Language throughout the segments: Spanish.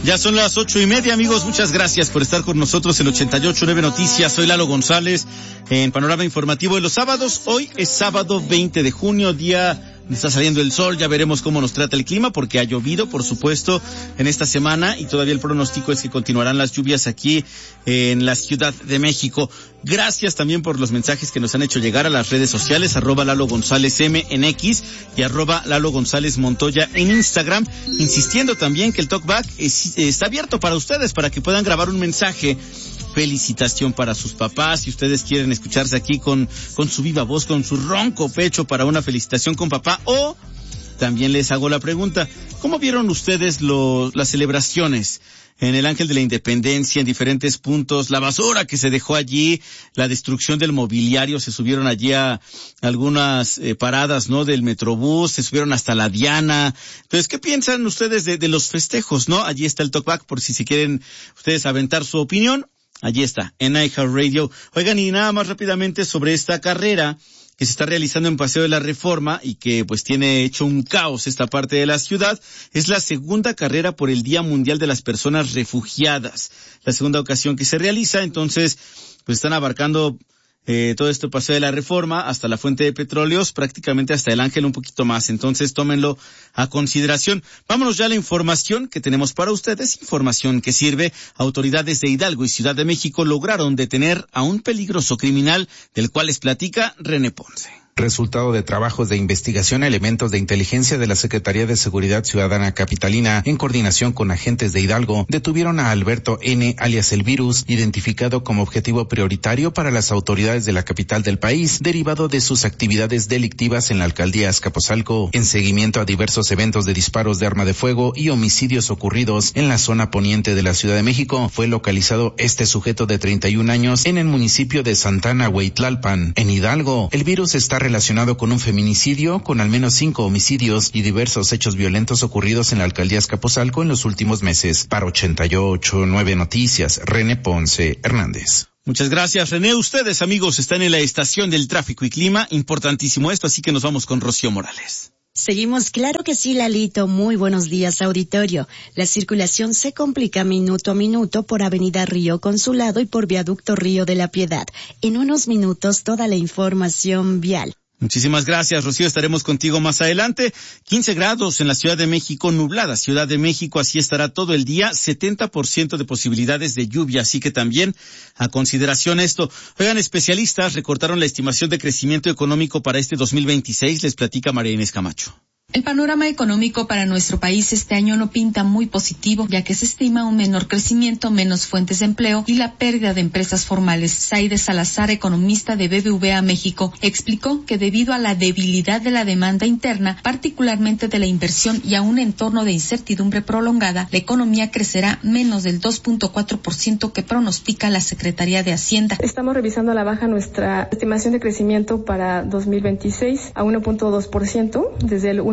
Ya son las 8:30, amigos. Muchas gracias por estar con nosotros en 88.9 Noticias. Soy Lalo González en Panorama Informativo de los sábados. Hoy es sábado 20 de junio, día está saliendo el sol. Ya veremos cómo nos trata el clima, porque ha llovido, por supuesto, en esta semana, y todavía el pronóstico es que continuarán las lluvias aquí en la Ciudad de México. Gracias también por los mensajes que nos han hecho llegar a las redes sociales, @Lalo González M en X y @Lalo González Montoya en Instagram, insistiendo también que el Talkback está abierto para ustedes, para que puedan grabar un mensaje. Felicitación para sus papás, si ustedes quieren escucharse aquí con su viva voz, con su ronco pecho para una felicitación con papá. O también les hago la pregunta, ¿cómo vieron ustedes las celebraciones en el Ángel de la Independencia, en diferentes puntos? La basura que se dejó allí, la destrucción del mobiliario, se subieron allí a algunas paradas, ¿no?, del Metrobús, se subieron hasta la Diana. Entonces, ¿qué piensan ustedes de los festejos, no? Allí está el Talkback, por si se quieren ustedes aventar su opinión. Allí está, en iHeartRadio. Oigan, y nada más rápidamente sobre esta carrera que se está realizando en Paseo de la Reforma y que pues tiene hecho un caos esta parte de la ciudad. Es la segunda carrera por el Día Mundial de las Personas Refugiadas. La segunda ocasión que se realiza, entonces pues están abarcando todo este Paseo de la Reforma hasta la Fuente de Petróleos, prácticamente hasta el Ángel, un poquito más. Entonces tómenlo a consideración. Vámonos ya a la información que tenemos para ustedes, información que sirve. Autoridades de Hidalgo y Ciudad de México lograron detener a un peligroso criminal del cual les platica René Ponce. Resultado de trabajos de investigación, elementos de inteligencia de la Secretaría de Seguridad Ciudadana Capitalina, en coordinación con agentes de Hidalgo, detuvieron a Alberto N., alias El Virus, identificado como objetivo prioritario para las autoridades de la capital del país, derivado de sus actividades delictivas en la alcaldía Azcapotzalco, en seguimiento a diversos eventos de disparos de arma de fuego y homicidios ocurridos en la zona poniente de la Ciudad de México. Fue localizado este sujeto de 31 años en el municipio de Santana Hueytlalpan, en Hidalgo. El Virus está relacionado con un feminicidio, con al menos 5 homicidios y diversos hechos violentos ocurridos en la alcaldía Azcapotzalco en los últimos meses. Para 88.9 Noticias, René Ponce Hernández. Muchas gracias, René. Ustedes, amigos, están en la estación del tráfico y clima. Importantísimo esto, así que nos vamos con Rocío Morales. Seguimos, claro que sí, Lalito. Muy buenos días, auditorio. La circulación se complica minuto a minuto por Avenida Río Consulado y por Viaducto Río de la Piedad. En unos minutos, toda la información vial. Muchísimas gracias, Rocío. Estaremos contigo más adelante. 15 grados en la Ciudad de México, nublada Ciudad de México, así estará todo el día. 70% de posibilidades de lluvia, así que también a consideración esto. Oigan, especialistas recortaron la estimación de crecimiento económico para este 2026. Les platica María Inés Camacho. El panorama económico para nuestro país este año no pinta muy positivo, ya que se estima un menor crecimiento, menos fuentes de empleo y la pérdida de empresas formales. Zaide Salazar, economista de BBVA México, explicó que debido a la debilidad de la demanda interna, particularmente de la inversión y a un entorno de incertidumbre prolongada, la economía crecerá menos del 2.4% que pronostica la Secretaría de Hacienda. Estamos revisando a la baja nuestra estimación de crecimiento para 2026 a 1.2%, desde el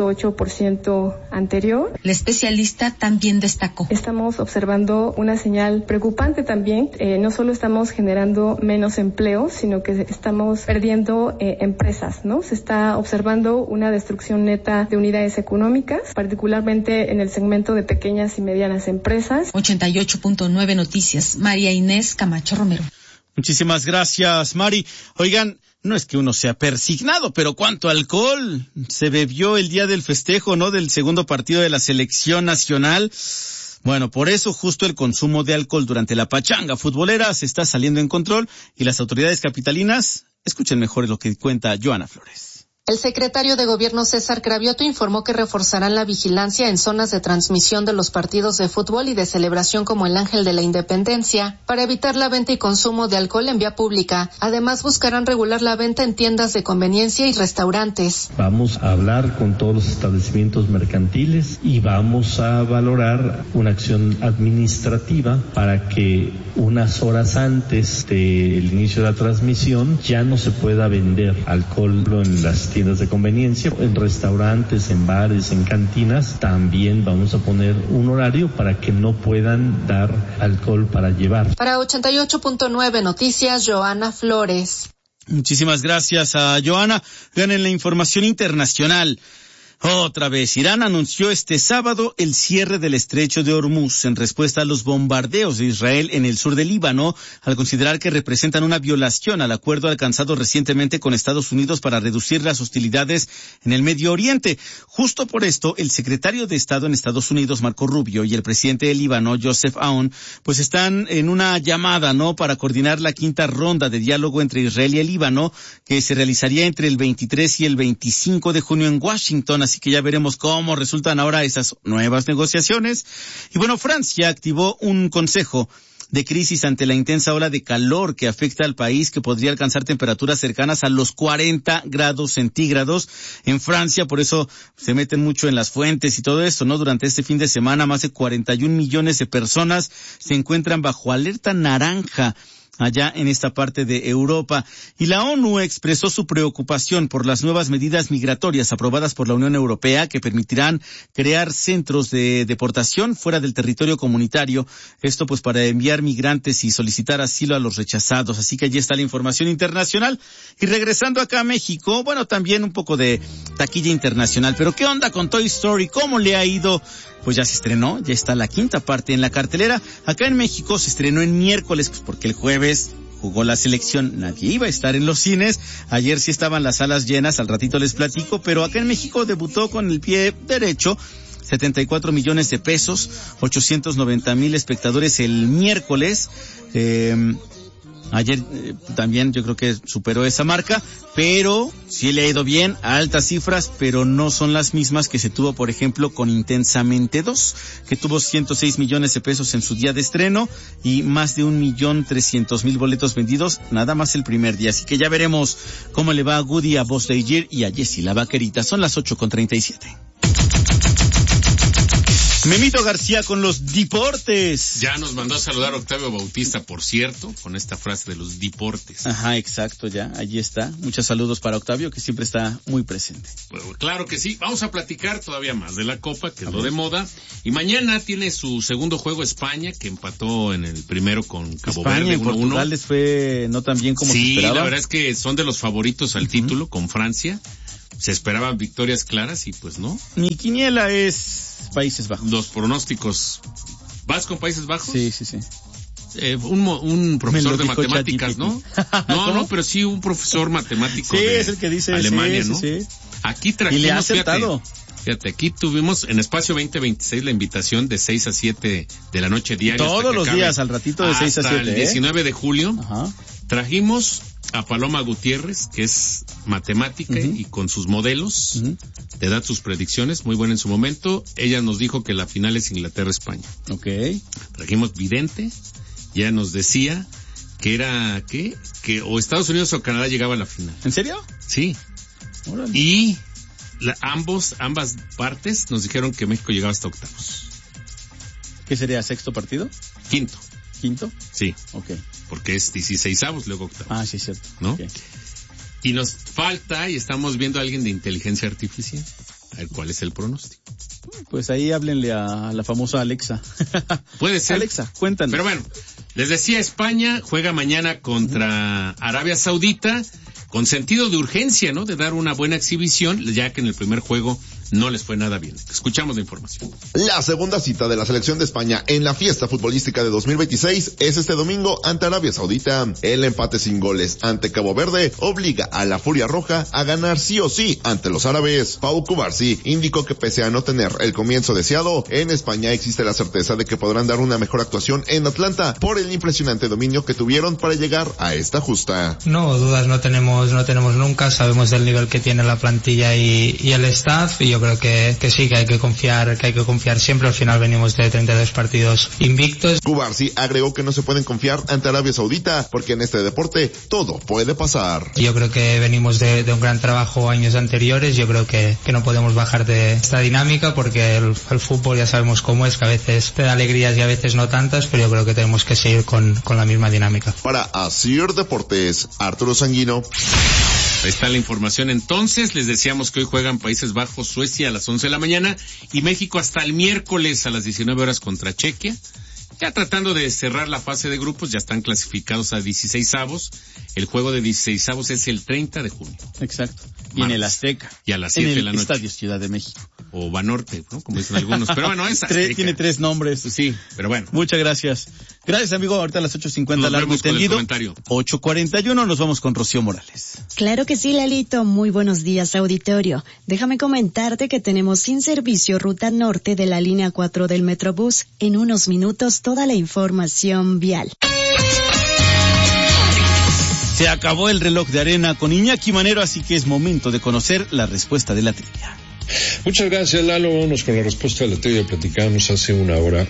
1.8% anterior. El especialista también destacó. Estamos observando una señal preocupante también. No solo estamos generando menos empleo, sino que estamos perdiendo empresas, ¿no? Se está observando una destrucción neta de unidades económicas, particularmente en el segmento de pequeñas y medianas empresas. 88.9 Noticias, María Inés Camacho Romero. Muchísimas gracias, Mari. Oigan, no es que uno sea persignado, pero ¿cuánto alcohol se bebió el día del festejo, no, del segundo partido de la selección nacional? Bueno, por eso justo el consumo de alcohol durante la pachanga futbolera se está saliendo en control y las autoridades capitalinas, escuchen mejor lo que cuenta Joana Flores. El secretario de Gobierno César Cravioto informó que reforzarán la vigilancia en zonas de transmisión de los partidos de fútbol y de celebración como el Ángel de la Independencia para evitar la venta y consumo de alcohol en vía pública. Además, buscarán regular la venta en tiendas de conveniencia y restaurantes. Vamos a hablar con todos los establecimientos mercantiles y vamos a valorar una acción administrativa para que unas horas antes del inicio de la transmisión ya no se pueda vender alcohol en las tiendas de conveniencia, en restaurantes, en bares, en cantinas. También vamos a poner un horario para que no puedan dar alcohol para llevar. Para 88.9 Noticias, Joana Flores. Muchísimas gracias a Joana. Vean, en la información internacional, Otra vez, Irán anunció este sábado el cierre del estrecho de Hormuz en respuesta a los bombardeos de Israel en el sur del Líbano, al considerar que representan una violación al acuerdo alcanzado recientemente con Estados Unidos para reducir las hostilidades en el Medio Oriente. Justo por esto, el secretario de Estado en Estados Unidos, Marco Rubio, y el presidente del Líbano, Joseph Aoun, pues están en una llamada, para coordinar la quinta ronda de diálogo entre Israel y el Líbano, que se realizaría entre el 23 y el 25 de junio en Washington. Así que ya veremos cómo resultan ahora esas nuevas negociaciones. Y bueno, Francia activó un consejo de crisis ante la intensa ola de calor que afecta al país, que podría alcanzar temperaturas cercanas a los 40 grados centígrados en Francia. Por eso se meten mucho en las fuentes y todo esto, Durante este fin de semana, más de 41 millones de personas se encuentran bajo alerta naranja allá en esta parte de Europa. Y la ONU expresó su preocupación por las nuevas medidas migratorias aprobadas por la Unión Europea que permitirán crear centros de deportación fuera del territorio comunitario. Esto pues para enviar migrantes y solicitar asilo a los rechazados. Así que allí está la información internacional. Y regresando acá a México, también un poco de taquilla internacional. Pero ¿qué onda con Toy Story? ¿Cómo le ha ido? Pues ya se estrenó, ya está la quinta parte en la cartelera. Acá en México se estrenó en miércoles, pues porque el jueves jugó la selección, nadie iba a estar en los cines. Ayer sí estaban las salas llenas, al ratito les platico, pero acá en México debutó con el pie derecho. 74 millones de pesos, 890,000 espectadores el miércoles. Ayer también yo creo que superó esa marca, pero sí le ha ido bien, a altas cifras, pero no son las mismas que se tuvo, por ejemplo, con Intensamente 2, que tuvo 106 millones de pesos en su día de estreno y más de 1,300,000 boletos vendidos, nada más el primer día. Así que ya veremos cómo le va a Woody, a Buzz Lightyear y a Jessie la Vaquerita. Son las 8:37. Memito García con los deportes. Ya nos mandó a saludar Octavio Bautista, por cierto, con esta frase de los deportes. Ajá, exacto, ya, allí está. Muchos saludos para Octavio, que siempre está muy presente. Bueno, claro que sí. Vamos a platicar todavía más de la Copa, que es lo de moda. Y mañana tiene su segundo juego España, que empató en el primero con Cabo Verde 1-1. En Portugal les fue no tan bien como se esperaba. Sí, la verdad es que son de los favoritos al título con Francia. Se esperaban victorias claras y pues no. Mi quiniela es Países Bajos. Los pronósticos. ¿Vas con Países Bajos? Sí. Un profesor de matemáticas, ¿no? No, pero sí un profesor matemático de es el que dice, Alemania, ¿no? Sí. Aquí trajimos, y le ha acertado. Fíjate, aquí tuvimos en Espacio 2026 la invitación de 6 a 7 de la noche diaria. Todos los días, al ratito de 6 a 7. Hasta el 19 de julio. Ajá. Trajimos a Paloma Gutiérrez, que es matemática y con sus modelos te da sus predicciones, muy buena en su momento. Ella nos dijo que la final es Inglaterra-España. Ok. Trajimos vidente, ya nos decía que era, que o Estados Unidos o Canadá llegaba a la final. ¿En serio? Sí. Órale. Y ambas partes nos dijeron que México llegaba hasta octavos. ¿Qué sería, sexto partido? Quinto. Sí. Ok. Porque es 16avos, luego octavos. Ah, sí, cierto. ¿No? Okay. Y nos falta, y estamos viendo a alguien de inteligencia artificial. A ver, ¿cuál es el pronóstico? Pues ahí háblenle a la famosa Alexa. Puede ser. Alexa, cuéntanos. Pero bueno, les decía, España juega mañana contra Arabia Saudita con sentido de urgencia, ¿no? De dar una buena exhibición, ya que en el primer juego no les fue nada bien. Escuchamos la información. La segunda cita de la selección de España en la fiesta futbolística de 2026 es este domingo ante Arabia Saudita. El empate sin goles ante Cabo Verde obliga a la Furia Roja a ganar sí o sí ante los árabes. Pau Cubarsí indicó que pese a no tener el comienzo deseado, en España existe la certeza de que podrán dar una mejor actuación en Atlanta por el impresionante dominio que tuvieron para llegar a esta justa. No, dudas no tenemos nunca, sabemos del nivel que tiene la plantilla y el staff, y yo creo que sí, que hay que confiar siempre. Al final venimos de 32 partidos invictos. Cubarsí agregó que no se pueden confiar ante Arabia Saudita porque en este deporte todo puede pasar. Yo creo que venimos de un gran trabajo años anteriores. Yo creo que no podemos bajar de esta dinámica porque el fútbol ya sabemos cómo es, que a veces te da alegrías y a veces no tantas, pero yo creo que tenemos que seguir con la misma dinámica. Para Asir Deportes, Arturo Sanguino. Ahí está la información. Entonces, les decíamos que hoy juegan Países Bajos, Suecia a las 11 de la mañana y México hasta el miércoles a las 19 horas contra Chequia. Ya tratando de cerrar la fase de grupos, ya están clasificados a 16avos. El juego de 16avos es el 30 de junio. Exacto. Y en el Azteca. Y a las 7 de la noche. Estadio Ciudad de México. O Banorte, ¿no? Como dicen algunos. Pero bueno, es Azteca. Tiene 3 nombres. Sí, pero bueno. Muchas gracias. Gracias, amigo. Ahorita a las 8:50 largo y tendido. 8:41 nos vamos con Rocío Morales. Claro que sí, Lalito. Muy buenos días, auditorio. Déjame comentarte que tenemos sin servicio ruta norte de la línea 4 del Metrobús. En unos minutos toda la información vial. Se acabó el reloj de arena con Iñaki Manero, así que es momento de conocer la respuesta de la trivia. Muchas gracias, Lalo. Vamos con la respuesta de la trivia. Platicamos hace una hora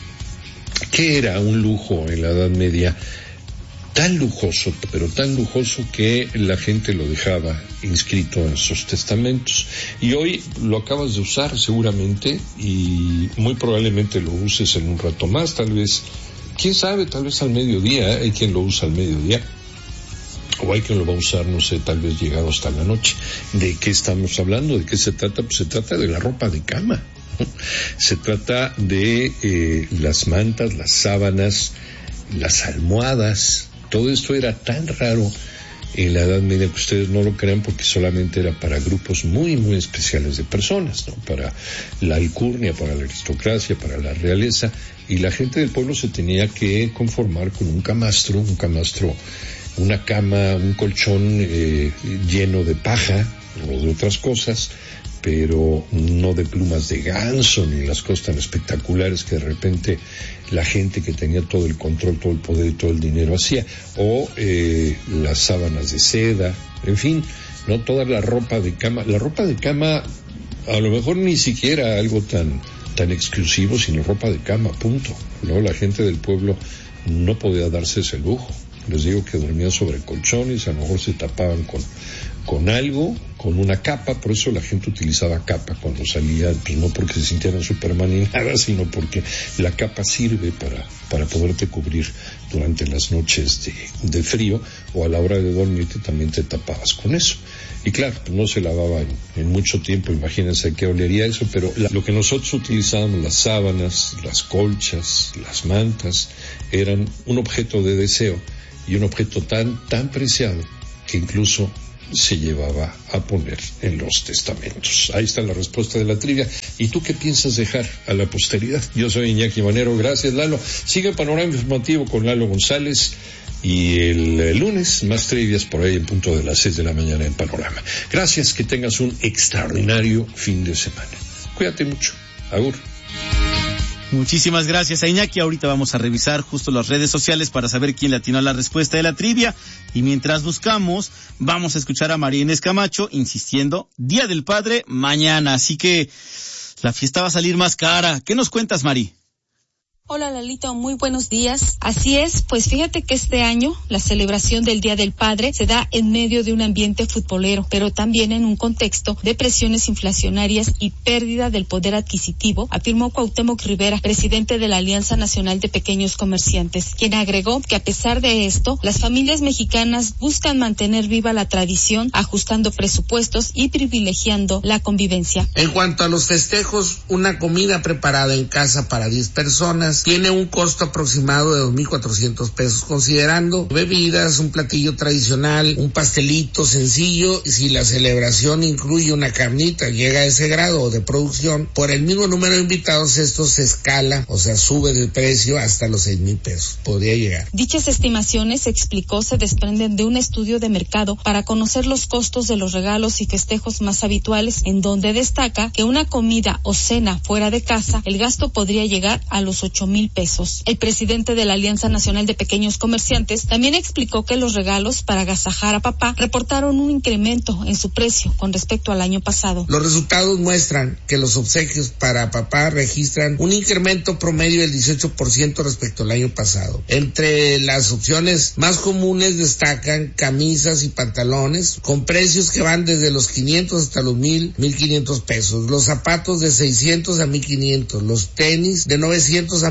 que era un lujo en la Edad Media, tan lujoso, pero tan lujoso que la gente lo dejaba inscrito en sus testamentos. Y hoy lo acabas de usar seguramente y muy probablemente lo uses en un rato más, tal vez, quién sabe, tal vez al mediodía. Hay quien lo usa al mediodía. O hay quien lo va a usar, no sé, tal vez llegado hasta la noche. ¿De qué estamos hablando? ¿De qué se trata? Pues se trata de la ropa de cama. Se trata de las mantas, las sábanas, las almohadas. Todo esto era tan raro en la Edad Media que ustedes no lo crean, porque solamente era para grupos muy, muy especiales de personas, ¿no? Para la alcurnia, para la aristocracia, para la realeza. Y la gente del pueblo se tenía que conformar con un camastro, una cama, un colchón lleno de paja o de otras cosas, pero no de plumas de ganso ni las cosas tan espectaculares que de repente la gente que tenía todo el control, todo el poder y todo el dinero hacía, o las sábanas de seda, en fin, no toda la ropa de cama. La ropa de cama a lo mejor ni siquiera algo tan exclusivo, sino ropa de cama, punto, ¿no? La gente del pueblo no podía darse ese lujo. Les digo que dormían sobre colchones, a lo mejor se tapaban con algo, con una capa. Por eso la gente utilizaba capa cuando salía, pues no porque se sintieran Superman ni nada, sino porque la capa sirve para poderte cubrir durante las noches de frío, o a la hora de dormirte también te tapabas con eso. Y claro, pues no se lavaba en mucho tiempo, imagínense qué olería eso, pero lo que nosotros utilizábamos, las sábanas, las colchas, las mantas, eran un objeto de deseo y un objeto tan preciado que incluso se llevaba a poner en los testamentos. Ahí está la respuesta de la trivia. ¿Y tú qué piensas dejar a la posteridad? Yo soy Iñaki Manero, gracias, Lalo. Sigue Panorama Informativo con Lalo González, y el lunes más trivias por ahí en punto de las 6 de la mañana en Panorama. Gracias, que tengas un extraordinario fin de semana. Cuídate mucho. Agur. Muchísimas gracias a Iñaki. Ahorita vamos a revisar justo las redes sociales para saber quién le atinó a la respuesta de la trivia. Y mientras buscamos, vamos a escuchar a María Inés Camacho insistiendo, Día del Padre mañana. Así que la fiesta va a salir más cara. ¿Qué nos cuentas, Mari? Hola Lalito, muy buenos días. Así es, pues fíjate que este año la celebración del Día del Padre se da en medio de un ambiente futbolero, pero también en un contexto de presiones inflacionarias y pérdida del poder adquisitivo, afirmó Cuauhtémoc Rivera, presidente de la Alianza Nacional de Pequeños Comerciantes, quien agregó que a pesar de esto, las familias mexicanas buscan mantener viva la tradición, ajustando presupuestos y privilegiando la convivencia. En cuanto a los festejos, una comida preparada en casa para 10 personas tiene un costo aproximado de 2,400 pesos, considerando bebidas, un platillo tradicional, un pastelito sencillo. Si la celebración incluye una carnita, llega a ese grado de producción, por el mismo número de invitados esto se escala, o sea, sube de precio hasta los 6,000 pesos, podría llegar. Dichas estimaciones, explicó, se desprenden de un estudio de mercado para conocer los costos de los regalos y festejos más habituales, en donde destaca que una comida o cena fuera de casa, el gasto podría llegar a los 8,000 pesos. El presidente de la Alianza Nacional de Pequeños Comerciantes también explicó que los regalos para agasajar a papá reportaron un incremento en su precio con respecto al año pasado. Los resultados muestran que los obsequios para papá registran un incremento promedio del 18% respecto al año pasado. Entre las opciones más comunes destacan camisas y pantalones con precios que van desde los 500 hasta los 1,500 pesos, los zapatos de 600 a 1,500, los tenis de 900 a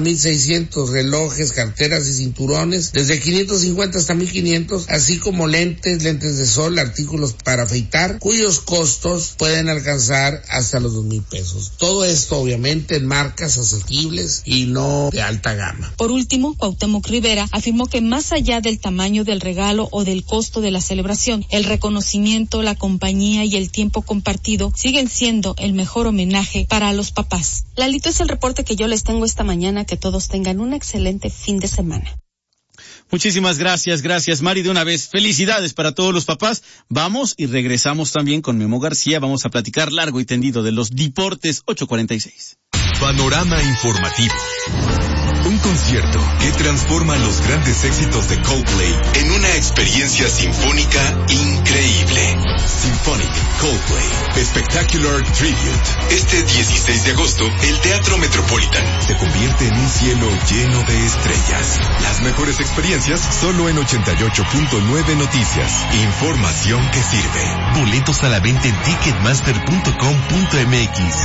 1,600 relojes, carteras y cinturones, desde 550 hasta 1,500, así como lentes de sol, artículos para afeitar, cuyos costos pueden alcanzar hasta los 2,000 pesos. Todo esto, obviamente, en marcas asequibles y no de alta gama. Por último, Cuauhtémoc Rivera afirmó que más allá del tamaño del regalo o del costo de la celebración, el reconocimiento, la compañía y el tiempo compartido siguen siendo el mejor homenaje para los papás. Lalito, es el reporte que yo les tengo esta mañana. Que todos tengan un excelente fin de semana. Muchísimas gracias, Mari. De una vez, felicidades para todos los papás. Vamos y regresamos también con Memo García. Vamos a platicar largo y tendido de los deportes. 8:46. Panorama informativo. Un concierto que transforma los grandes éxitos de Coldplay en una experiencia sinfónica increíble. Symphonic Coldplay Spectacular Tribute. Este 16 de agosto, el Teatro Metropolitan se convierte en un cielo lleno de estrellas. Las mejores experiencias solo en 88.9 Noticias. Información que sirve. Boletos a la venta en ticketmaster.com.mx.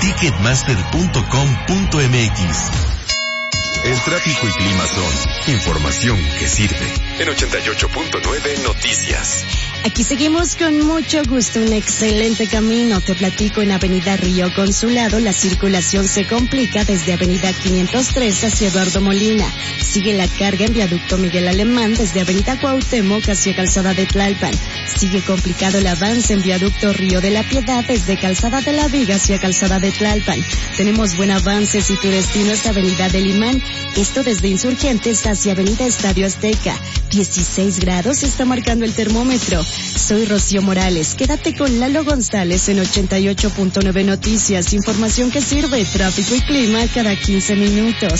Ticketmaster.com.mx. El tráfico y clima son información que sirve. En 88.9 Noticias. Aquí seguimos con mucho gusto, un excelente camino. Te platico, en Avenida Río Consulado la circulación se complica desde Avenida 503 hacia Eduardo Molina. Sigue la carga en Viaducto Miguel Alemán desde Avenida Cuauhtémoc hacia Calzada de Tlalpan. Sigue complicado el avance en Viaducto Río de la Piedad desde Calzada de la Viga hacia Calzada de Tlalpan. Tenemos buen avance si tu destino es Avenida del Imán. Esto desde Insurgentes hacia Avenida Estadio Azteca. 16 grados está marcando el termómetro. Soy Rocío Morales. Quédate con Lalo González en 88.9 Noticias. Información que sirve, tráfico y clima cada 15 minutos.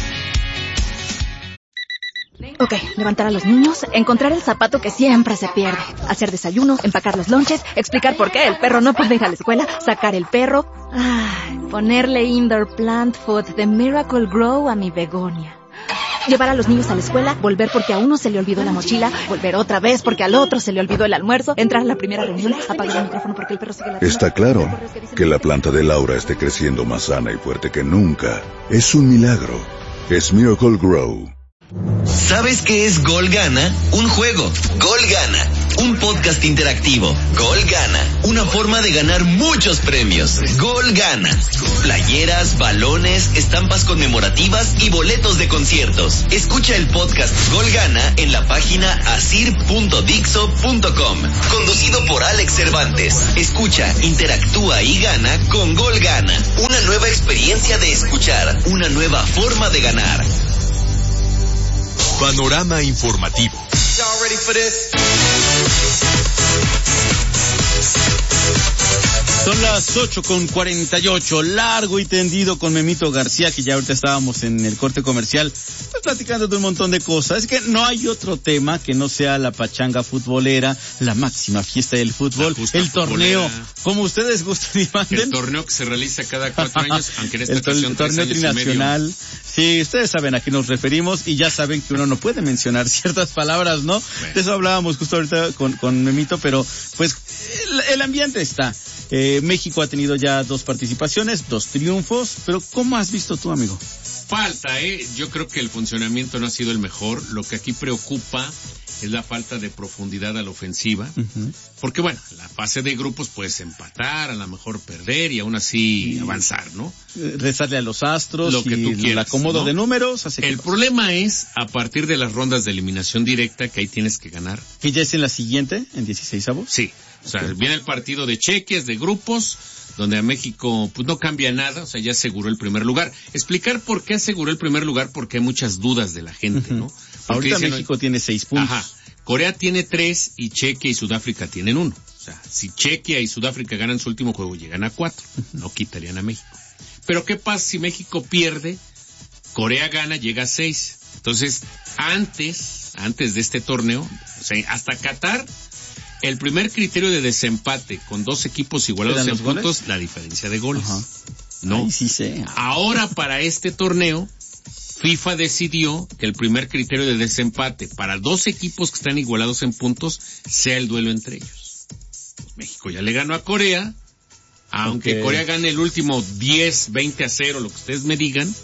Ok, levantar a los niños, encontrar el zapato que siempre se pierde, hacer desayuno, empacar los lonches, explicar por qué el perro no puede ir a la escuela, sacar el perro, ponerle indoor plant food de Miracle Grow a mi begonia. Llevar a los niños a la escuela, volver porque a uno se le olvidó la mochila, volver otra vez porque al otro se le olvidó el almuerzo, entrar a la primera reunión, apagar el micrófono porque el perro sigue ladrando. Está claro que la planta de Laura esté creciendo más sana y fuerte que nunca. Es un milagro. Es Miracle Grow. ¿Sabes qué es Gol Gana? Un juego. Gol Gana. Un podcast interactivo. Gol Gana. Una forma de ganar muchos premios. Gol Gana. Playeras, balones, estampas conmemorativas y boletos de conciertos. Escucha el podcast Gol Gana en la página asir.dixo.com. Conducido por Alex Cervantes. Escucha, interactúa y gana con Gol Gana. Una nueva experiencia de escuchar. Una nueva forma de ganar. Panorama informativo. Son las 8:48, largo y tendido con Memito García, que ya ahorita estábamos en el corte comercial, pues platicando de un montón de cosas. Es que no hay otro tema que no sea la pachanga futbolera, la máxima fiesta del fútbol, el torneo, futbolera, como ustedes gusten y manden. El torneo que se realiza cada 4 años, aunque en esta ocasión el torneo trinacional. Sí, ustedes saben a qué nos referimos y ya saben que uno no puede mencionar ciertas palabras, ¿no? Bueno. De eso hablábamos justo ahorita con Memito, pero pues el ambiente está. México ha tenido ya 2 participaciones, 2 triunfos, pero ¿cómo has visto tú, amigo? Falta, yo creo que el funcionamiento no ha sido el mejor. Lo que aquí preocupa es la falta de profundidad a la ofensiva, porque bueno, la fase de grupos puedes empatar, a lo mejor perder y aún así avanzar, ¿no? Rezarle a los astros, lo que y tú quieras, el acomodo, ¿no?, de números. El problema es a partir de las rondas de eliminación directa, que ahí tienes que ganar. ¿Que ya es en la siguiente, en 16avos? Sí, o sea, viene el partido de cheques, de grupos, donde a México pues no cambia nada, o sea, ya aseguró el primer lugar. Explicar por qué aseguró el primer lugar, porque hay muchas dudas de la gente, ¿no? Porque ahorita México tiene 6 puntos. Ajá. Corea tiene 3 y Chequia y Sudáfrica tienen 1. O sea, si Chequia y Sudáfrica ganan su último juego, llegan a 4. No quitarían a México. Pero ¿qué pasa si México pierde? Corea gana, llega a 6. Entonces, antes de este torneo, o sea, hasta Qatar, el primer criterio de desempate con 2 equipos igualados en puntos, la diferencia de goles. Ajá. ¿No? Ay, sí sé. Ahora, para este torneo, FIFA decidió que el primer criterio de desempate para 2 equipos que están igualados en puntos sea el duelo entre ellos. Pues México ya le ganó a Corea, aunque Corea gane el último 10, 20-0, lo que ustedes me digan,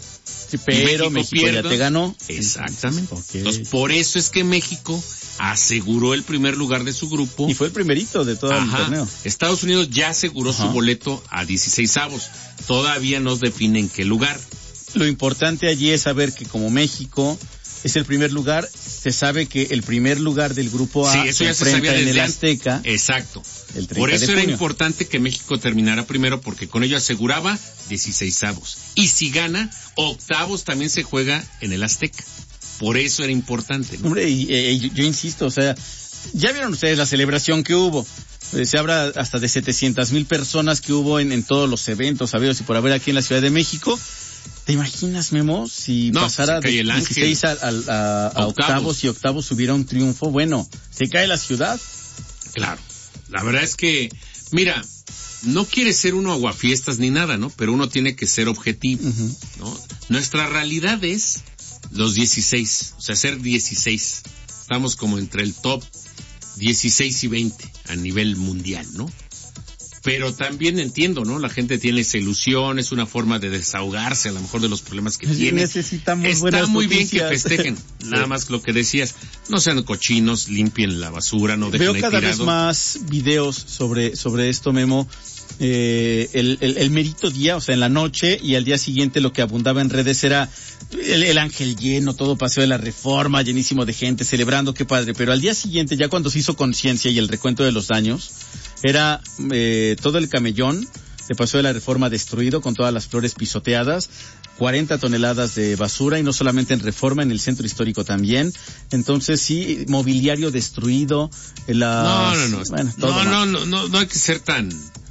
Sí, pero México ya te ganó. Exactamente. Okay. Entonces, por eso es que México aseguró el primer lugar de su grupo. Y fue el primerito de todo el torneo. Estados Unidos ya aseguró su boleto a 16avos. Todavía no definen qué lugar. Lo importante allí es saber que como México es el primer lugar, se sabe que el primer lugar del grupo A eso ya se sabía en el antes. Azteca. Exacto. El 30 Por eso de era junio. importante que México terminara primero, porque con ello aseguraba 16avos. Y si gana, octavos también se juega en el Azteca. Por eso era importante, ¿no? Hombre, yo insisto, o sea, ya vieron ustedes la celebración que hubo. Se habla hasta de 700,000 personas que hubo en todos los eventos, sabidos y por haber aquí en la Ciudad de México. ¿Te imaginas, Memo, si pasara de 16 a octavos y octavos hubiera un triunfo? Bueno, se cae la ciudad. Claro, la verdad es que, mira, no quiere ser uno aguafiestas ni nada, ¿no? Pero uno tiene que ser objetivo, ¿no? Nuestra realidad es los 16, o sea, ser 16. Estamos como entre el top 16 y 20 a nivel mundial, ¿no? Pero también entiendo, ¿no? La gente tiene esa ilusión, es una forma de desahogarse a lo mejor de los problemas que tiene. Necesitamos Está buenas muy noticias. bien que festejen, nada más lo que decías, no sean cochinos, limpien la basura, no dejen Veo ahí cada tirado. vez más videos sobre esto, Memo. El merito día, o sea, en la noche y al día siguiente lo que abundaba en redes era el Ángel lleno, todo Paseo de la Reforma, llenísimo de gente celebrando, qué padre. Pero al día siguiente, ya cuando se hizo conciencia y el recuento de los daños, era todo el camellón de Paseo de la Reforma destruido con todas las flores pisoteadas, 40 toneladas de basura y no solamente en Reforma, en el centro histórico también. Entonces sí, mobiliario destruido. No hay que ser tan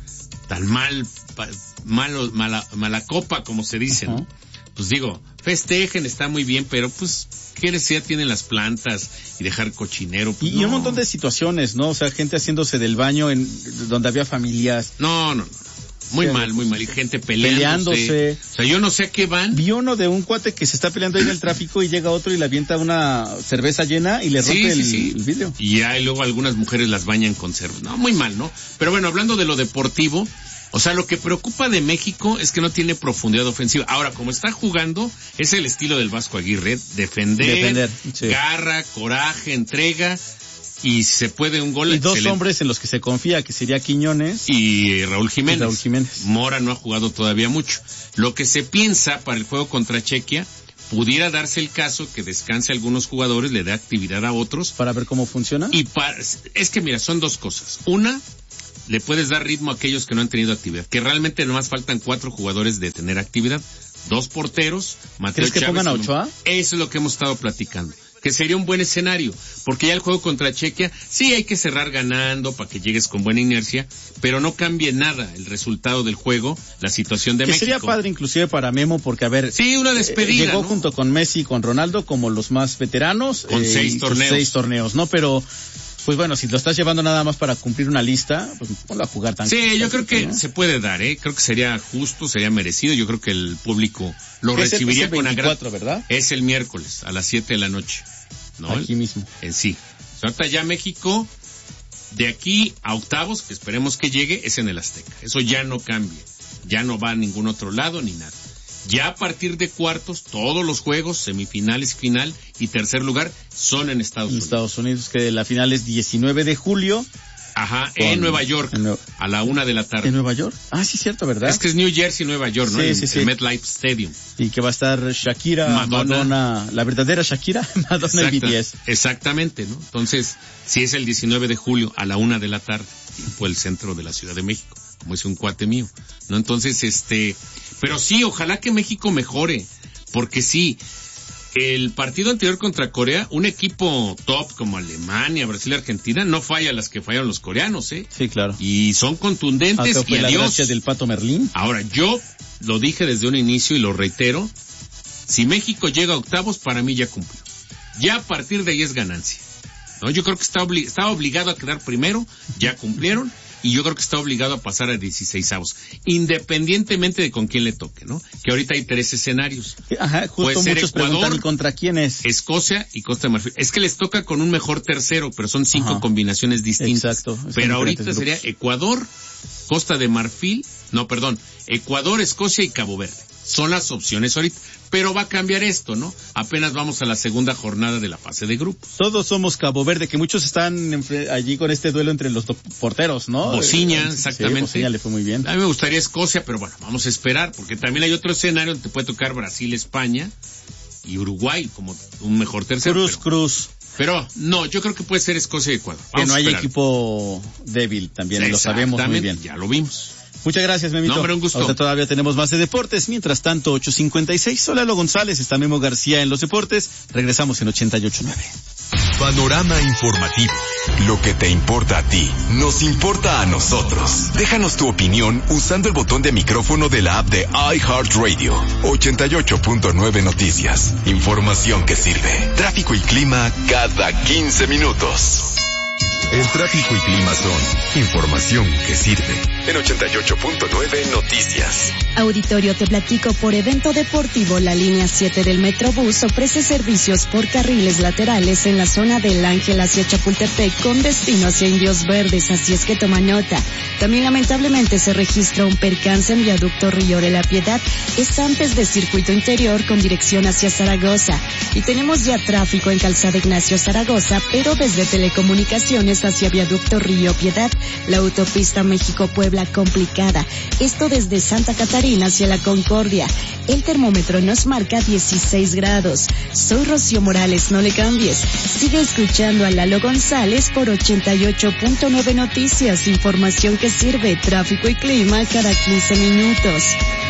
mala copa como se dice, ¿no? Pues digo, festejen, está muy bien, pero pues qué necesidad tienen las plantas y dejar cochinero. Pues, y un montón de situaciones, ¿no? O sea, gente haciéndose del baño donde había familias. No. Muy mal. Y gente peleándose. O sea, yo no sé a qué van. Vi uno de un cuate que se está peleando ahí en el tráfico y llega otro y le avienta una cerveza llena y le rompe el vidrio. Y luego algunas mujeres las bañan con cerveza. No, muy mal, ¿no? Pero bueno, hablando de lo deportivo, o sea, lo que preocupa de México es que no tiene profundidad ofensiva. Ahora, como está jugando, es el estilo del Vasco Aguirre, defender sí. Garra, coraje, entrega, y se puede un gol. Y dos hombres en los que se confía, que sería Quiñones y Raúl Jiménez. Mora no ha jugado todavía mucho. Lo que se piensa para el juego contra Chequia, pudiera darse el caso que descanse a algunos jugadores, le dé actividad a otros. Para ver cómo funciona. Es que mira, son dos cosas. Una, le puedes dar ritmo a aquellos que no han tenido actividad, que realmente nomás faltan 4 jugadores de tener actividad, 2 porteros, Mateo ¿Crees que Chávez, pongan a Ochoa? Eso es lo que hemos estado platicando, que sería un buen escenario, porque ya el juego contra Chequia, sí hay que cerrar ganando para que llegues con buena inercia, pero no cambie nada el resultado del juego, la situación de México. Sería padre inclusive para Memo, porque a ver, sí, una despedida, llegó ¿no? junto con Messi y con Ronaldo como los más veteranos, con 6 torneos, ¿no? Pero pues bueno, si lo estás llevando nada más para cumplir una lista, pues ponlo a jugar tan. Sí, yo creo que se puede dar, creo que sería justo, sería merecido, yo creo que el público lo recibiría es el 24, con ¿verdad? Es el miércoles a las 7 de la noche, ¿no? Aquí mismo. Sí. Ahorita ya México, de aquí a octavos, que esperemos que llegue, es en el Azteca. Eso ya no cambia, ya no va a ningún otro lado ni nada. Ya a partir de cuartos, todos los juegos, semifinales, final y tercer lugar, son en Estados Unidos. Estados Unidos, que la final es 19 de julio. Ajá, en Nueva York, a la 1 de la tarde. ¿En Nueva York? Ah, sí, cierto, ¿verdad? Es que es New Jersey, Nueva York, ¿no? Sí. El MetLife Stadium. Y que va a estar Shakira, Madonna, la verdadera Shakira, Madonna y BTS. Exactamente, ¿no? Entonces, sí es el 19 de julio a la 1 de la tarde, tiempo el centro de la Ciudad de México, como es un cuate mío, ¿no? Entonces, pero sí, ojalá que México mejore, porque sí, el partido anterior contra Corea, un equipo top como Alemania, Brasil, Argentina, no falla las que fallaron los coreanos, Sí, claro. Y son contundentes y la gracia del Pato Merlín. Ahora, yo lo dije desde un inicio y lo reitero, si México llega a octavos, para mí ya cumplió. Ya a partir de ahí es ganancia, ¿no? Yo creo que estaba obligado a quedar primero, ya cumplieron, y yo creo que está obligado a pasar a 16avos, independientemente de con quién le toque, ¿no? Que ahorita hay 3 escenarios. Ajá, justo puede ser muchos Ecuador, ¿y contra quién es? Escocia y Costa de Marfil. Es que les toca con un mejor tercero, pero son 5 combinaciones distintas. Exacto. Pero ahorita sería Ecuador, Costa de Marfil, Ecuador, Escocia y Cabo Verde. Son las opciones ahorita. Pero va a cambiar esto, ¿no? Apenas vamos a la segunda jornada de la fase de grupos. Todos somos Cabo Verde, que muchos están allí con este duelo entre los dos porteros, ¿no? Bociña, exactamente. Sí, Bociña le fue muy bien. A mí me gustaría Escocia, pero bueno, vamos a esperar, porque también hay otro escenario donde te puede tocar Brasil, España y Uruguay como un mejor tercero. Cruz. Pero no, yo creo que puede ser Escocia y Ecuador. Que no hay equipo débil también, sí, lo sabemos muy bien. Ya lo vimos. Muchas gracias, Memito. No, hombre, un gusto. Ahora todavía tenemos más de deportes. Mientras tanto, 8:56. Soy Lalo González, está Memo García en los deportes. Regresamos en 88.9. Panorama informativo. Lo que te importa a ti, nos importa a nosotros. Déjanos tu opinión usando el botón de micrófono de la app de iHeartRadio. 88.9 Noticias. Información que sirve. Tráfico y clima cada 15 minutos. El tráfico y clima son información que sirve. En 88.9 Noticias. Auditorio, te platico. Por evento deportivo, la línea 7 del Metrobús ofrece servicios por carriles laterales en la zona del Ángel hacia Chapultepec con destino hacia Indios Verdes, así es que toma nota. También lamentablemente se registra un percance en viaducto Río de la Piedad, estampes de circuito interior con dirección hacia Zaragoza. Y tenemos ya tráfico en Calzada Ignacio Zaragoza, pero desde Telecomunicaciones hacia viaducto Río Piedad, la autopista México-Puebla complicada. Esto desde Santa Catarina hacia La Concordia. El termómetro nos marca 16 grados. Soy Rocío Morales, no le cambies. Sigue escuchando a Lalo González por 88.9 Noticias, información que sirve, tráfico y clima cada 15 minutos.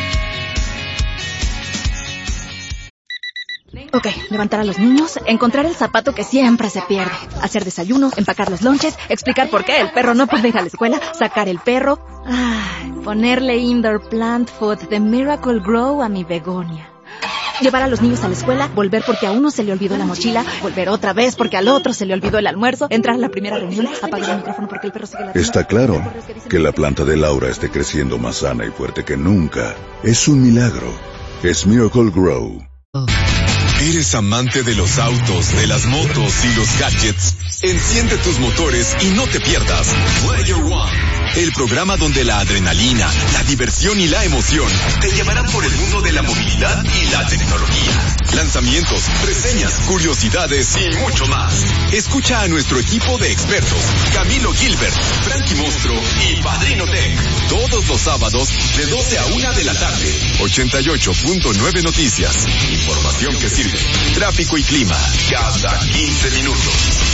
Ok, levantar a los niños, encontrar el zapato que siempre se pierde, hacer desayuno, empacar los lonches, explicar por qué el perro no puede ir a la escuela, sacar el perro, ponerle indoor plant food de Miracle Grow a mi begonia. Llevar a los niños a la escuela, volver porque a uno se le olvidó la mochila, volver otra vez porque al otro se le olvidó el almuerzo, entrar a la primera reunión, apagar el micrófono porque el perro sigue la... Está claro que la planta de Laura esté creciendo más sana y fuerte que nunca. Es un milagro. Es Miracle Grow. ¿Eres amante de los autos, de las motos y los gadgets? Enciende tus motores y no te pierdas Player One, el programa donde la adrenalina, la diversión y la emoción te llevarán por el mundo de la movilidad y la tecnología. Lanzamientos, reseñas, curiosidades y mucho más. Escucha a nuestro equipo de expertos, Camilo Gilbert, Frankie Monstro y Padrino Tech, todos los sábados de 12 a 1 de la tarde. 88.9 Noticias. Información que sirve. Tráfico y clima cada 15 minutos.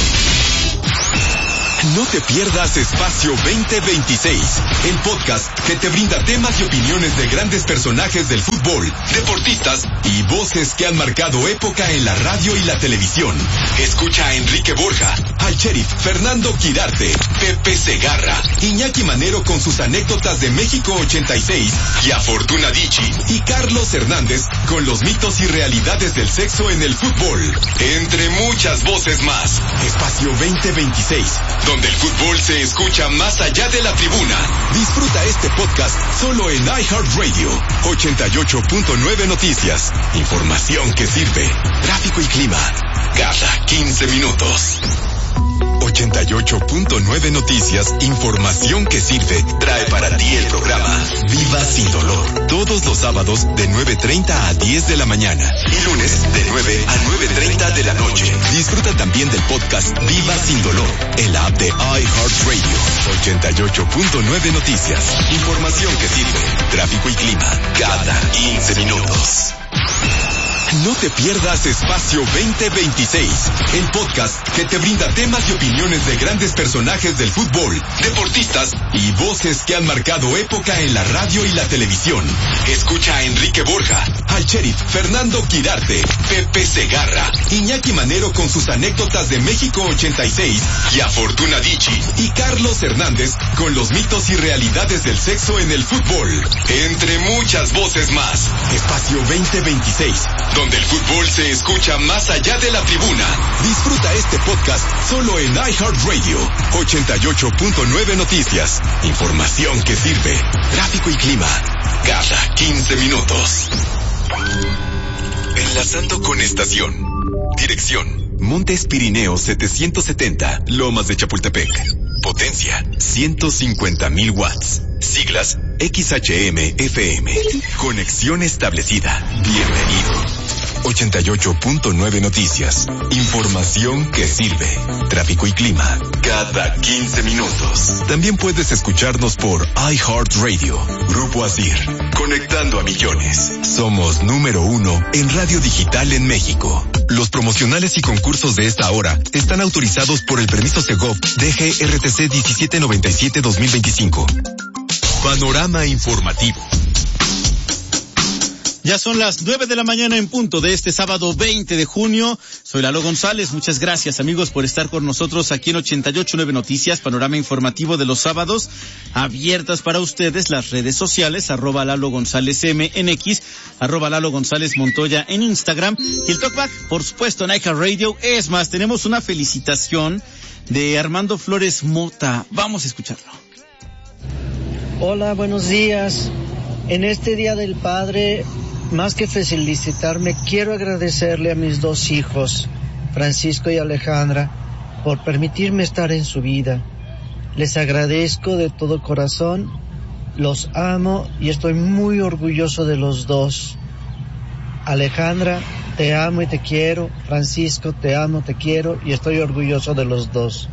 No te pierdas Espacio 2026, el podcast que te brinda temas y opiniones de grandes personajes del fútbol, deportistas y voces que han marcado época en la radio y la televisión. Escucha a Enrique Borja, al sheriff Fernando Quirarte, Pepe Segarra, Iñaki Manero con sus anécdotas de México 86 y a Fortuna Dicci y Carlos Hernández con los mitos y realidades del sexo en el fútbol, entre muchas voces más. Espacio 2026, donde el fútbol se escucha más allá de la tribuna. Disfruta este podcast solo en iHeartRadio. 88.9 Noticias. Información que sirve. Tráfico y clima cada 15 minutos. 88.9 Noticias, información que sirve, trae para ti el programa Viva Sin Dolor. Todos los sábados de 9:30 a 10 de la mañana y lunes de 9 a 9:30 de la noche. Disfruta también del podcast Viva Sin Dolor en la app de iHeartRadio. 88.9 Noticias, información que sirve, tráfico y clima cada 15 minutos. No te pierdas Espacio 2026, el podcast que te brinda temas y opiniones de grandes personajes del fútbol, deportistas y voces que han marcado época en la radio y la televisión. Escucha a Enrique Borja, al sheriff Fernando Quirarte, Pepe Segarra, Iñaki Manero con sus anécdotas de México 86 y a Fortuna Dicci y Carlos Hernández con los mitos y realidades del sexo en el fútbol, entre muchas voces más. Espacio 2026, donde el fútbol se escucha más allá de la tribuna. Disfruta este podcast solo en iHeartRadio. 88.9 Noticias. Información que sirve. Tráfico y clima cada 15 minutos. Enlazando con estación. Dirección: Montes Pirineos 770, Lomas de Chapultepec. Potencia: 150,000 watts. Siglas: XHM FM. Conexión establecida. Bienvenido. 88.9 Noticias. Información que sirve. Tráfico y clima. Cada 15 minutos. También puedes escucharnos por iHeartRadio. Grupo Asir. Conectando a millones. Somos número 1 en radio digital en México. Los promocionales y concursos de esta hora están autorizados por el permiso Segov DGRTC 1797-2025. Panorama informativo. Ya son las 9 de la mañana en punto de este sábado 20 de junio. Soy Lalo González. Muchas gracias, amigos, por estar con nosotros aquí en 88.9 Noticias, panorama informativo de los sábados, abiertas para ustedes las redes sociales, @Lalo González MX, @Lalo González Montoya en Instagram, y el talkback, por supuesto, en iHeartRadio. Es más, tenemos una felicitación de Armando Flores Mota. Vamos a escucharlo. Hola, buenos días. En este Día del Padre, más que felicitarme, quiero agradecerle a mis dos hijos, Francisco y Alejandra, por permitirme estar en su vida. Les agradezco de todo corazón, los amo y estoy muy orgulloso de los dos. Alejandra, te amo y te quiero. Francisco, te amo, te quiero y estoy orgulloso de los dos.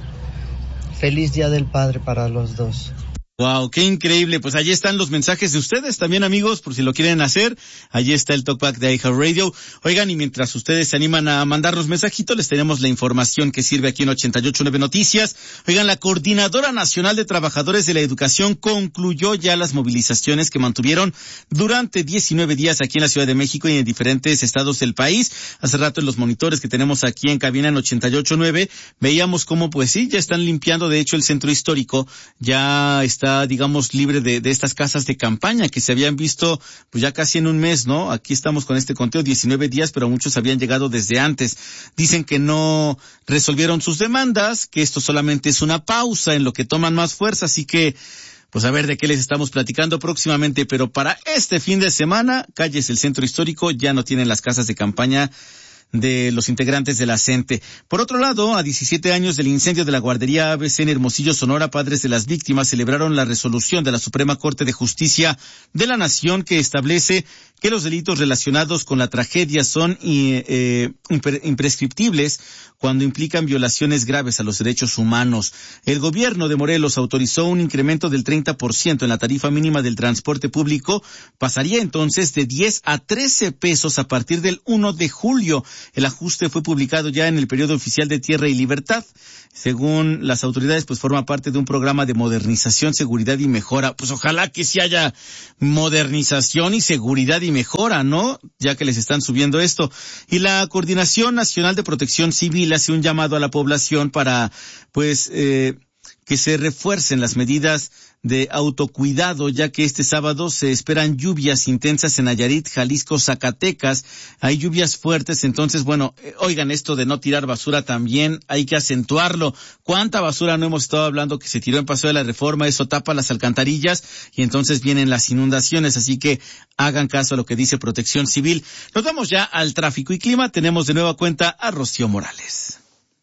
Feliz Día del Padre para los dos. Wow, qué increíble. Pues allí están los mensajes de ustedes también, amigos, por si lo quieren hacer. Allí está el talkback de iHeartRadio. Oigan, y mientras ustedes se animan a mandarnos mensajitos, les tenemos la información que sirve aquí en 88.9 Noticias. Oigan, la Coordinadora Nacional de Trabajadores de la Educación concluyó ya las movilizaciones que mantuvieron durante 19 días aquí en la Ciudad de México y en diferentes estados del país. Hace rato en los monitores que tenemos aquí en cabina en 88.9 veíamos cómo, pues sí, ya están limpiando. De hecho, el centro histórico ya está, digamos, libre de estas casas de campaña que se habían visto pues ya casi en un mes, ¿no? Aquí estamos con este conteo, 19 días, pero muchos habían llegado desde antes. Dicen que no resolvieron sus demandas, que esto solamente es una pausa en lo que toman más fuerza, así que pues a ver de qué les estamos platicando próximamente, pero para este fin de semana, calles del centro histórico ya no tienen las casas de campaña de los integrantes de la CENTE. Por otro lado, a 17 años del incendio de la guardería ABC en Hermosillo, Sonora, padres de las víctimas celebraron la resolución de la Suprema Corte de Justicia de la Nación que establece que los delitos relacionados con la tragedia son imprescriptibles cuando implican violaciones graves a los derechos humanos. El gobierno de Morelos autorizó un incremento del 30% en la tarifa mínima del transporte público. Pasaría entonces de 10 a 13 pesos a partir del 1 de julio. El ajuste fue publicado ya en el Periódico Oficial de Tierra y Libertad. Según las autoridades, pues forma parte de un programa de modernización, seguridad y mejora. Pues ojalá que sí haya modernización y seguridad y mejora, ¿no? Ya que les están subiendo esto. Y la Coordinación Nacional de Protección Civil hace un llamado a la población para, pues, que se refuercen las medidas de autocuidado, ya que este sábado se esperan lluvias intensas en Nayarit, Jalisco, Zacatecas. Hay lluvias fuertes, entonces, bueno, oigan, esto de no tirar basura también hay que acentuarlo. ¿Cuánta basura no hemos estado hablando que se tiró en Paseo de la Reforma? Eso tapa las alcantarillas y entonces vienen las inundaciones, así que hagan caso a lo que dice Protección Civil. Nos vamos ya al tráfico y clima. Tenemos de nueva cuenta a Rocío Morales.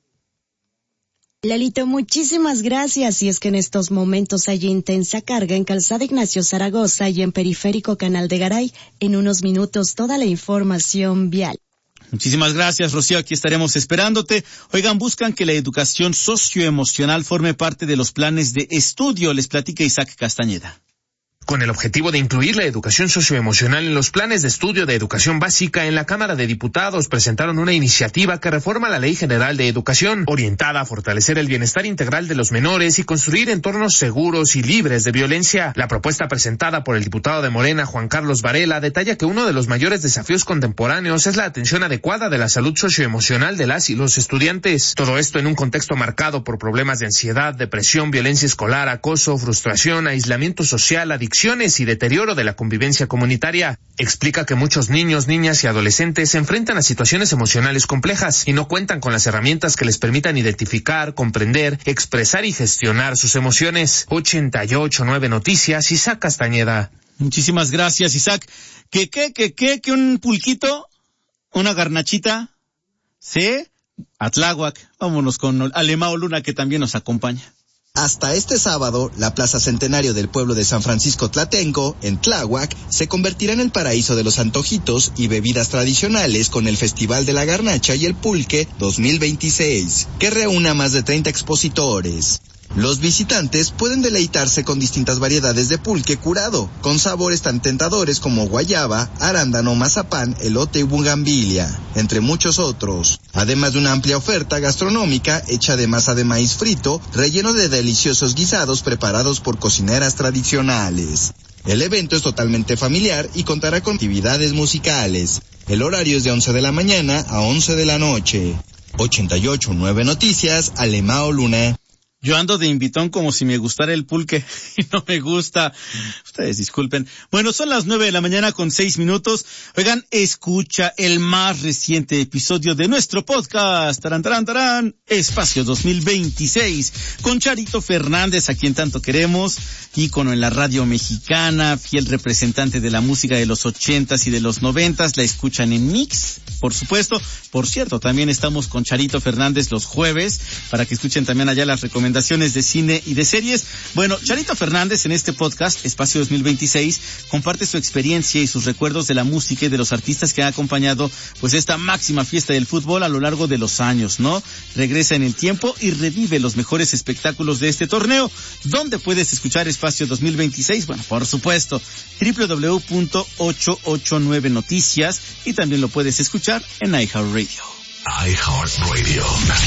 Lalito, muchísimas gracias. Y es que en estos momentos hay intensa carga en Calzada Ignacio Zaragoza y en Periférico Canal de Garay. En unos minutos toda la información vial. Muchísimas gracias, Rocío. Aquí estaremos esperándote. Oigan, buscan que la educación socioemocional forme parte de los planes de estudio. Les platica Isaac Castañeda. Con el objetivo de incluir la educación socioemocional en los planes de estudio de educación básica, en la Cámara de Diputados presentaron una iniciativa que reforma la Ley General de Educación, orientada a fortalecer el bienestar integral de los menores y construir entornos seguros y libres de violencia. La propuesta presentada por el diputado de Morena, Juan Carlos Varela, detalla que uno de los mayores desafíos contemporáneos es la atención adecuada de la salud socioemocional de las y los estudiantes. Todo esto en un contexto marcado por problemas de ansiedad, depresión, violencia escolar, acoso, frustración, aislamiento social, adicción y deterioro de la convivencia comunitaria. Explica que muchos niños, niñas y adolescentes se enfrentan a situaciones emocionales complejas y no cuentan con las herramientas que les permitan identificar, comprender, expresar y gestionar sus emociones. 88.9 Noticias, Isaac Castañeda. Muchísimas gracias, Isaac. ¿Que un pulquito? ¿Una garnachita? ¿Sí? Atláhuac. Vámonos con Alemao Luna, que también nos acompaña. Hasta este sábado, la Plaza Centenario del pueblo de San Francisco Tlatenco, en Tláhuac, se convertirá en el paraíso de los antojitos y bebidas tradicionales con el Festival de la Garnacha y el Pulque 2026, que reúne a más de 30 expositores. Los visitantes pueden deleitarse con distintas variedades de pulque curado, con sabores tan tentadores como guayaba, arándano, mazapán, elote y bugambilia, entre muchos otros. Además de una amplia oferta gastronómica hecha de masa de maíz frito, relleno de deliciosos guisados preparados por cocineras tradicionales. El evento es totalmente familiar y contará con actividades musicales. El horario es de 11 de la mañana a 11 de la noche. 88.9 Noticias, Alemao Luna. Yo ando de invitón como si me gustara el pulque y no me gusta. Ustedes disculpen. Bueno, son las 9:06 a.m. Oigan, escucha el más reciente episodio de nuestro podcast, tarán, Espacio 2026, con Charito Fernández, a quien tanto queremos, ícono en la radio mexicana, fiel representante de la música de los 80s y de los 90s, la escuchan en Mix, por supuesto. Por cierto, también estamos con Charito Fernández los jueves, para que escuchen también allá las recomendaciones de cine y de series. Bueno, Charito Fernández en este podcast, Espacio 2026, comparte su experiencia y sus recuerdos de la música y de los artistas que han acompañado pues esta máxima fiesta del fútbol a lo largo de los años, ¿no? Regresa en el tiempo y revive los mejores espectáculos de este torneo. ¿Dónde puedes escuchar Espacio 2026? Bueno, por supuesto, www.889 Noticias, y también lo puedes escuchar en iHeartRadio. iHeartRadio.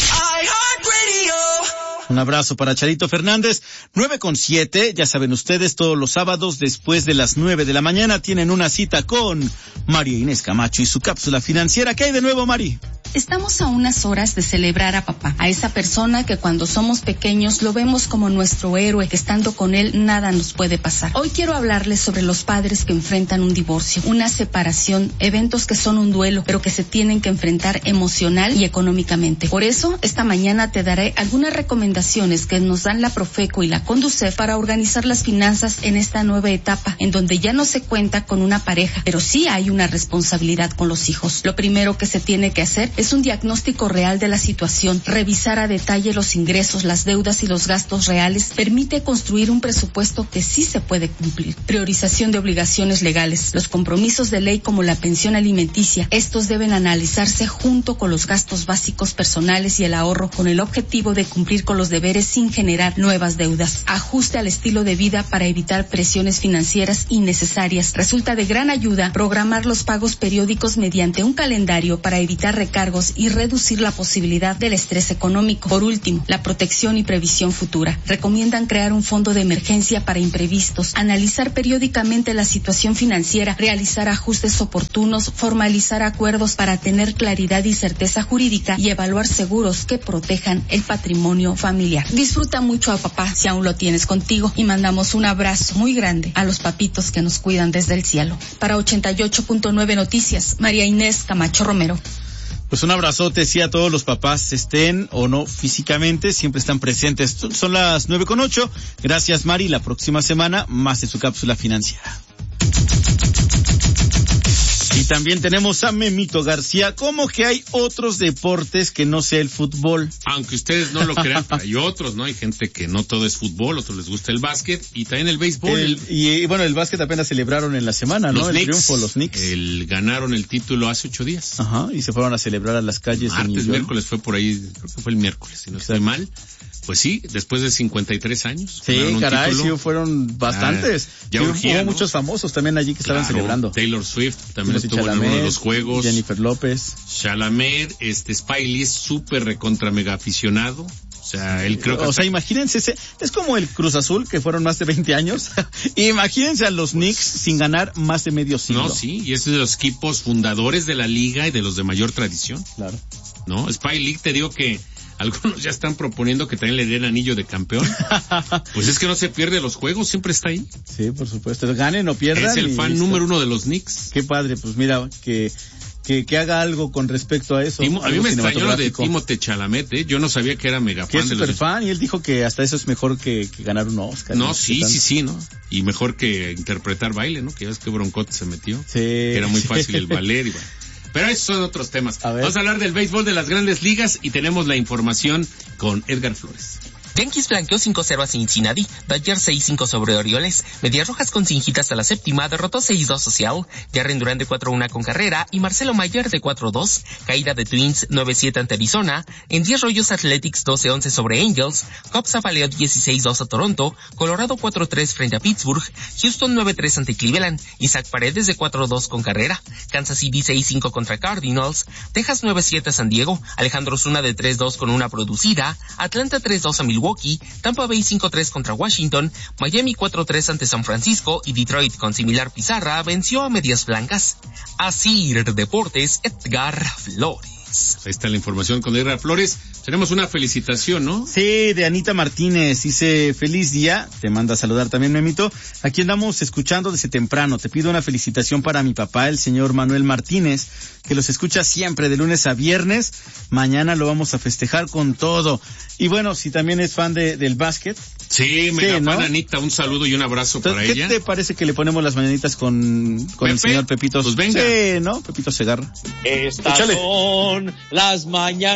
Un abrazo para Charito Fernández. 9:07, ya saben ustedes, todos los sábados después de las 9 de la mañana tienen una cita con María Inés Camacho y su cápsula financiera. ¿Qué hay de nuevo, Mari? Estamos a unas horas de celebrar a papá, a esa persona que cuando somos pequeños lo vemos como nuestro héroe, que estando con él nada nos puede pasar. Hoy quiero hablarles sobre los padres que enfrentan un divorcio, una separación, eventos que son un duelo, pero que se tienen que enfrentar emocional y económicamente. Por eso, esta mañana te daré algunas recomendaciones que nos dan la Profeco y la Conducef para organizar las finanzas en esta nueva etapa, en donde ya no se cuenta con una pareja, pero sí hay una responsabilidad con los hijos. Lo primero que se tiene que hacer es un diagnóstico real de la situación, revisar a detalle los ingresos, las deudas y los gastos reales, permite construir un presupuesto que sí se puede cumplir. Priorización de obligaciones legales, los compromisos de ley como la pensión alimenticia, estos deben analizarse junto con los gastos básicos personales y el ahorro, con el objetivo de cumplir con los deberes sin generar nuevas deudas. Ajuste al estilo de vida para evitar presiones financieras innecesarias. Resulta de gran ayuda programar los pagos periódicos mediante un calendario para evitar recargos y reducir la posibilidad del estrés económico. Por último, la protección y previsión futura. Recomiendan crear un fondo de emergencia para imprevistos, analizar periódicamente la situación financiera, realizar ajustes oportunos, formalizar acuerdos para tener claridad y certeza jurídica y evaluar seguros que protejan el patrimonio familiar. Disfruta mucho a papá si aún lo tienes contigo, y mandamos un abrazo muy grande a los papitos que nos cuidan desde el cielo. Para 88.9 Noticias, María Inés Camacho Romero. Pues un abrazote, sí, a todos los papás, estén o no físicamente, siempre están presentes. Son las 9:08. Gracias, Mari. La próxima semana, más de su cápsula financiera. Y también tenemos a Memito García. ¿Cómo que hay otros deportes que no sea el fútbol? Aunque ustedes no lo crean, hay otros, ¿no? Hay gente que no todo es fútbol, otros les gusta el básquet y también el béisbol. Y bueno, el básquet apenas celebraron en la semana, ¿no? El triunfo, los Knicks. Ganaron el título hace 8 días. Ajá, y se fueron a celebrar a las calles de New York. Miércoles fue por ahí, creo que fue el miércoles, si no estoy mal. Pues sí, después de 53 años. Sí, caray, sí, fueron bastantes. Ya sí, urgía, hubo ¿no? muchos famosos también allí que estaban celebrando. Taylor Swift también Timothy estuvo Chalamet, en uno de los juegos. Jennifer López. Chalamet, Spike Lee es súper recontra mega aficionado. O sea, él creo que... O sea, imagínense, es como el Cruz Azul, que fueron más de 20 años. Imagínense a los Knicks sin ganar más de medio siglo. No, sí, y es de los equipos fundadores de la liga y de los de mayor tradición. Claro. ¿No? Spike Lee, te digo que algunos ya están proponiendo que también le den anillo de campeón. Pues es que no se pierde los juegos, siempre está ahí. Sí, por supuesto. Ganen o pierdan. Es el fan número 1 de los Knicks. Qué padre, pues mira, que haga algo con respecto a eso. A mí me extrañó lo de Timothée Chalamet, Yo no sabía que era mega fan. Que es súper fan, y él dijo que hasta eso es mejor que ganar un Oscar. No, sí, ¿no? Y mejor que interpretar baile, ¿no? Que ya ves que broncote se metió. Sí. Que era muy fácil el ballet y bueno. Pero esos son otros temas. Vamos a hablar del béisbol de las Grandes Ligas y tenemos la información con Edgar Flores. Yankees blanqueó 5-0 a Cincinnati, Dodgers 6-5 sobre Orioles, Medias Rojas con Sinjitas a la séptima derrotó 6-2 a Seattle, Jarren Durán de 4-1 con carrera y Marcelo Mayer de 4-2, caída de Twins 9-7 ante Arizona, en 10 rollos Athletics 12-11 sobre Angels, Cubs apaleó 16-2 a Toronto, Colorado 4-3 frente a Pittsburgh, Houston 9-3 ante Cleveland, Isaac Paredes de 4-2 con carrera, Kansas City 6-5 contra Cardinals, Texas 9-7 a San Diego, Alejandro Zuna de 3-2 con una producida, Atlanta 3-2 a Milwaukee, Tampa Bay 5-3 contra Washington, Miami 4-3 ante San Francisco y Detroit con similar pizarra venció a Medias Blancas. Asir Deportes, Edgar Flores. Ahí está la información con Edgar Flores. Tenemos una felicitación, ¿no? Sí, de Anita Martínez. Dice, feliz día. Te manda a saludar también, Memito. Aquí andamos escuchando desde temprano. Te pido una felicitación para mi papá, el señor Manuel Martínez, que los escucha siempre de lunes a viernes. Mañana lo vamos a festejar con todo. Y bueno, si también es fan del básquet. Sí, mega fan, ¿no? Anita, un saludo y un abrazo. Entonces, para ella. ¿Qué te parece que le ponemos las mañanitas con el señor Pepito? Pues venga. Sí, ¿no? Pepito Segarra. Estas son las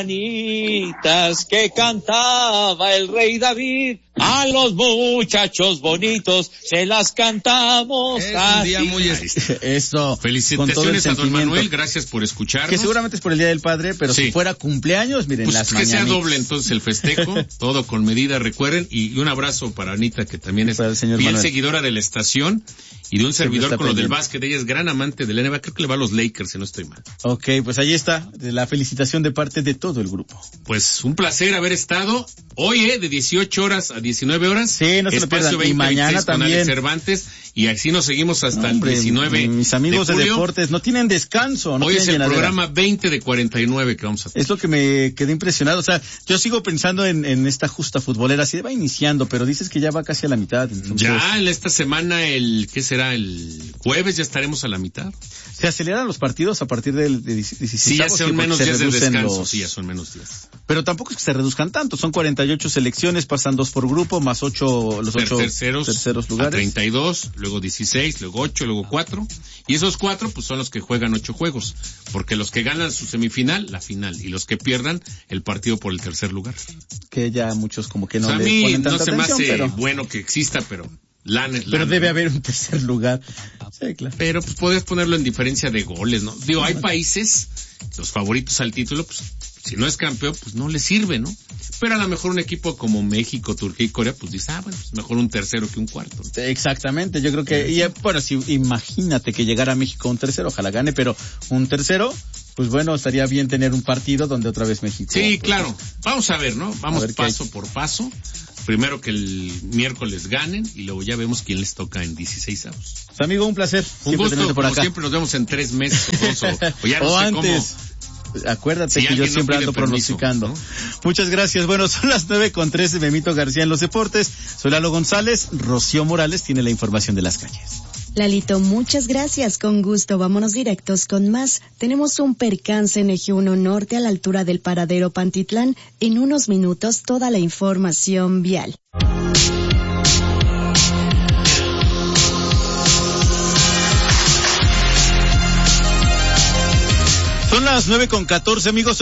mañanitas que cantaba el rey David. A los muchachos bonitos se las cantamos. Es un día muy eso. Felicitaciones a don Manuel, gracias por escucharnos. Que seguramente es por el Día del Padre, pero sí, si fuera cumpleaños, miren, pues las que mañanitas. sea doble entonces el festejo, todo con medida, recuerden, y un abrazo para Anita, que también es fiel seguidora de la estación y de un servidor con lo del básquet. Ella es gran amante del NBA, creo que le va a los Lakers, si no estoy mal. Ok, pues ahí está, la felicitación de parte de todo el grupo. Pues un placer haber estado hoy, de 18 horas a 19 horas. Sí, no se lo pierdan. Y mañana también. Con Alex Cervantes, y así nos seguimos hasta el 19 mis amigos de julio. Deportes no tienen descanso. Hoy es el programa 20 de 49 que vamos a hacer. Es lo que me quedé impresionado. O sea, yo sigo pensando en esta justa futbolera. Así va iniciando, pero dices que ya va casi a la mitad. Entonces... Ya en esta semana, ¿qué será? El jueves ya estaremos a la mitad. ¿Se aceleran los partidos a partir del 16? Sí, ya son menos días de descanso. Sí, ya son menos días. Pero tampoco es que se reduzcan tanto. Son 48 selecciones, pasan 2 por grupo, más 8, los 8 terceros lugares. 32, luego 16, luego 8, luego 4. Y esos 4, pues son los que juegan 8 juegos. Porque los que ganan su semifinal, la final. Y los que pierdan, el partido por el tercer lugar. Que ya muchos como que no le ponen tanta atención. A mí no se me hace pero... bueno que exista, pero... Pero debe haber un tercer lugar. Sí, claro. Pero pues puedes ponerlo en diferencia de goles, ¿no? Digo, hay países, los favoritos al título, pues si no es campeón, pues no le sirve, ¿no? Pero a lo mejor un equipo como México, Turquía y Corea, pues dice, bueno, pues mejor un tercero que un cuarto, ¿no? Exactamente, yo creo que, y bueno, si imagínate que llegara a México un tercero, ojalá gane, pero un tercero, pues bueno, estaría bien tener un partido donde otra vez México. Sí, pues, claro. Vamos a ver, ¿no? Vamos paso por paso. Primero que el miércoles ganen y luego ya vemos quién les toca en 16avos. Pues, amigo, un placer. Un gusto, por como acá. Siempre nos vemos en 3 meses o ya no o sé antes. Cómo. Acuérdate si que yo siempre ando pronosticando. ¿No? Muchas gracias. Bueno, son las 9:13, Memito García en los deportes. Soy Lalo González. Rocío Morales tiene la información de las calles. Lalito, muchas gracias, con gusto. Vámonos directos con más. Tenemos un percance en Eje 1 Norte a la altura del paradero Pantitlán. En unos minutos toda la información vial. Son las 9:14, amigos.